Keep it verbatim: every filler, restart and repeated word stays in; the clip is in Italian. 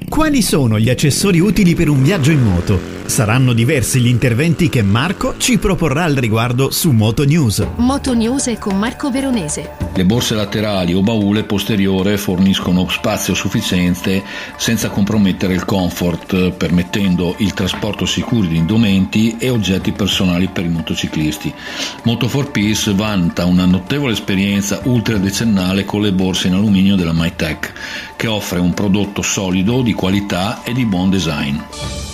Quali sono gli accessori utili per un viaggio in moto? Saranno diversi gli interventi che Marco ci proporrà al riguardo su Moto News. Moto News è con Marco Veronese. Le borse laterali o baule posteriore forniscono spazio sufficiente senza compromettere il comfort, permettendo il trasporto sicuro di indumenti e oggetti personali per i motociclisti. Moto quattro Piece vanta una notevole esperienza ultradecennale con le borse in alluminio della Mytech, che offre un prodotto solido, di qualità e di buon design.